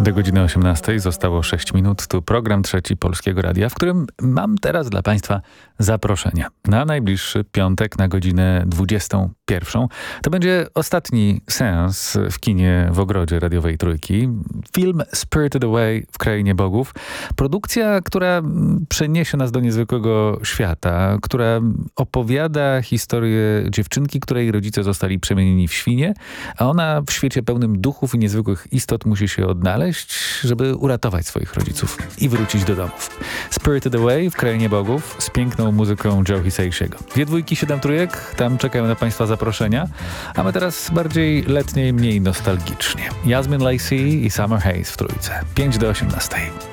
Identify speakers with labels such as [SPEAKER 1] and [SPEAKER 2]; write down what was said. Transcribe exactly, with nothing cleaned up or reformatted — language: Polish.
[SPEAKER 1] Do godziny osiemnastej zostało sześć minut. Tu program Trzeci Polskiego Radia, w którym mam teraz dla Państwa zaproszenia na najbliższy piątek na godzinę dwudziestą pierwszą. To będzie ostatni seans w kinie w ogrodzie radiowej Trójki. Film Spirited Away w Krainie Bogów. Produkcja, która przeniesie nas do niezwykłego świata, która opowiada historię dziewczynki, której rodzice zostali przemienieni w świnie, a ona w świecie pełnym duchów i niezwykłych istot musi się odnaleźć, żeby uratować swoich rodziców i wrócić do domów. Spirited Away w Krainie Bogów z piękną muzyką Joe Hisaixiego. Dwie dwójki, siedem trójek, tam czekają na Państwa zaproszenia, a my teraz bardziej letniej, mniej nostalgicznie. Jasmine Lacey i Summer Haze w Trójce. pięć do osiemnastej.